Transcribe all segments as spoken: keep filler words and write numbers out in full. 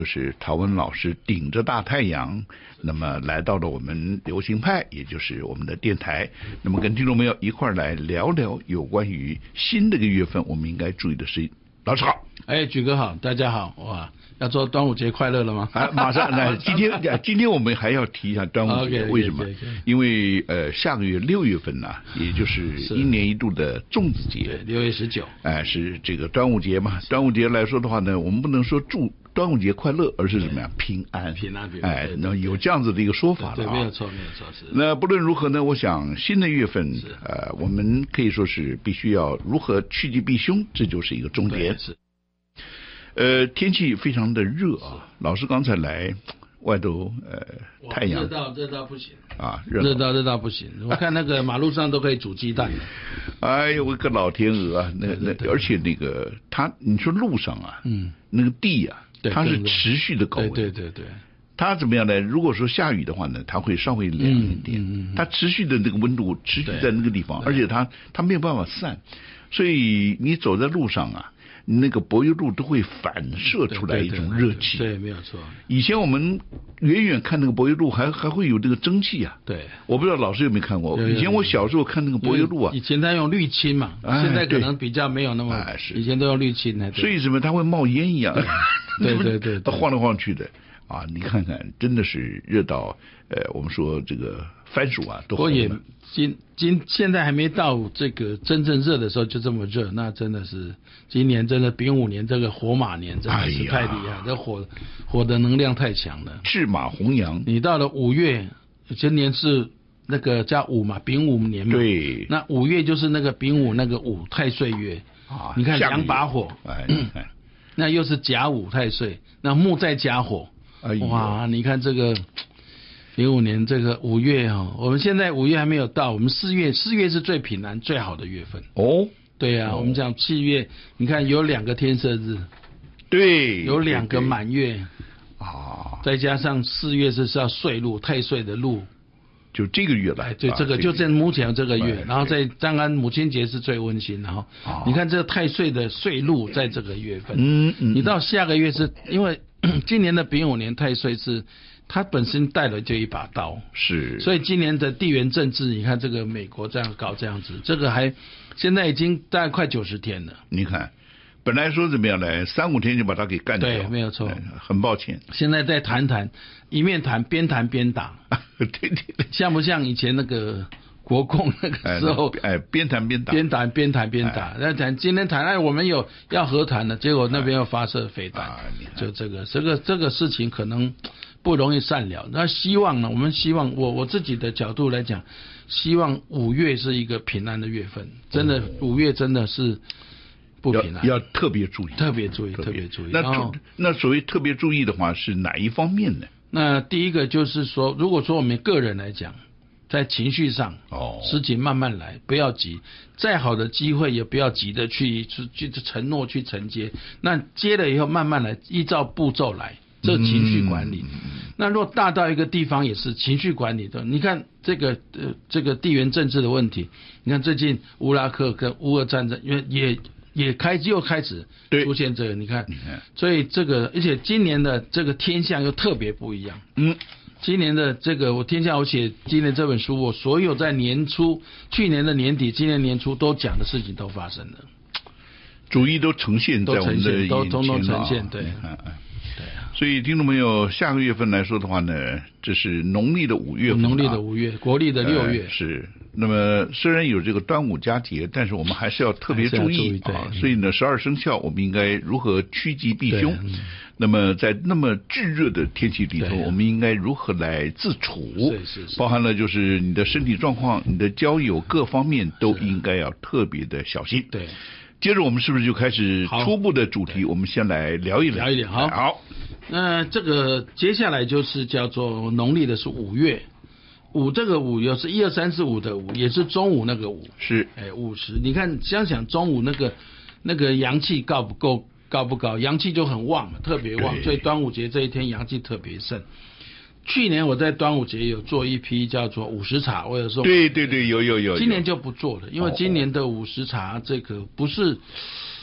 就是陶文老师顶着大太阳，那么来到了我们流行派，也就是我们的电台，那么跟听众朋友一块来聊聊有关于新的一个月份我们应该注意的事情。老师好。 哎，举哥好，大家好。哇，要说端午节快乐了吗？ 啊，马上来，今天今天我们还要提一下端午节， okay, 为什么？ okay, okay. 因为呃下个月六月份呢、啊，也就是一年一度的粽子节， 六月十九， 哎，是这个端午节嘛。端午节来说的话呢，我们不能说祝端午节快乐，而是怎么样平安平安平安。 哎，那有这样子的一个说法了、啊、 对，对，没有错，没有错。是。 那不论如何呢，我想新的月份，呃，我们可以说是必须要如何趋吉避凶，这就是一个重点。 是。 呃，天气非常的热啊，老师刚才来外头，呃，太阳热到热到不行啊， 热到热到不行。我看那个马路上都可以煮鸡蛋。 哎呦，我个老天鹅啊！那那而且那个它，你说路上啊，嗯，那个地啊，它是持续的高温， 对对对对。 它怎么样呢？如果说下雨的话呢，它会稍微凉一点。嗯嗯嗯、它持续的那个温度持续在那个地方，而且它它没有办法散，所以你走在路上啊。那个柏油路都会反射出来一种热气， 对，对，对，对，没有错。 以前我们远远看那个柏油路还还会有这个蒸汽啊， 对。我不知道老师有没有看过？以前我小时候看那个柏油路啊， 以前他用滤芯嘛，哎、现在可能比较没有那么， 哎、 以前都用滤芯的， 所以什么它会冒烟一样， 对对对，对晃来晃去的啊！你看看，真的是热到呃，我们说这个番薯啊都红了。 我也今今现在还没到这个真正热的时候就这么热，那真的是今年真的丙午年这个火马年真的是太厉害，哎、这火火的能量太强了。 赤马红羊， 你到了五月，今年是那个叫午嘛，丙午年嘛。 对。 那五月就是那个丙午那个午太岁月啊，你看两把火， 哎， 嗯、那又是甲午太岁，那木在甲火，哎、哇，你看这个。零五年这个五月啊，我们现在五月还没有到，我们四月四月是最平安最好的月份哦。 对啊，哦、我们讲七月，你看有两个天赦日， 对， 有两个满月啊， 再加上四月是要岁禄太岁的禄， 就这个月了。 哎，对，这个就在目前这个月，然后在当然母亲节是最温馨的哈。啊、你看这太岁的岁禄在这个月份，嗯嗯，你到下个月是因为今年的丙午年太岁是。他本身带了就一把刀， 是， 所以今年的地缘政治，你看这个美国这样搞这样子，这个还现在已经大概快九十天了。 你看，本来说怎么样呢？三五天就把他给干掉， 对，没有错， 很抱歉。 现在再谈谈，一面谈边谈边打， 对对对， 像不像以前那个国共那个时候？ 哎，边谈边打， 边谈边谈边打。那谈今天谈，哎，我们有要和谈的，结果那边又发射飞弹，就这个这个这个事情可能。不容易善了，那希望呢？我们希望我我自己的角度来讲，希望五月是一个平安的月份。真的，五月真的是不平安， 要, 要特别注意， 特别注意，特别注意。 那那所谓特别注意的话，是哪一方面呢？ 那第一个就是说，如果说我们个人来讲，在情绪上，哦，事情慢慢来，不要急。再好的机会也不要急着去去去承诺去承接。那接了以后，慢慢来，依照步骤来。这情绪管理，嗯、那若大到一个地方也是情绪管理的。你看这个呃这个地缘政治的问题，你看最近乌拉克跟乌俄战争，因为也也开又开始出现这个，你看，所以这个而且今年的这个天象又特别不一样。嗯，今年的这个我天象我写今年这本书，我所有在年初、去年的年底、今年年初都讲的事情都发生了， 逐一都呈现在我们的眼前， 都统统呈现，对。 对啊，所以听众朋友，下个月份来说的话呢，这是农历的五月份、啊， 农历的五月，国历的六月、 呃、是。那么虽然有这个端午佳节，但是我们还是要特别注意啊。所以呢，十二生肖我们应该如何趋吉避凶？嗯、那么在那么炙热的天气里头，我们应该如何来自处？ 是是是， 包含了就是你的身体状况、你的交友各方面都应该要特别的小心。 对。 接着我们是不是就开始初步的主题？我们先来聊一聊。 聊一聊，好。 好， 那这个接下来就是叫做农历的是五月，五这个五又是一二三四五的五，也是中午那个五。 是， 哎，午时。你看，想想中午那个那个阳气高不够，高不高？阳气就很旺嘛，特别旺。所以端午节这一天阳气特别盛。去年我在端午节有做一批叫做午时茶，我有说对对对，有有有。 今年就不做了，因为今年的午时茶这个不是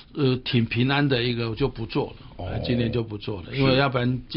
呃挺平安的一个，我就不做了。哦，今年就不做了，因为要不然。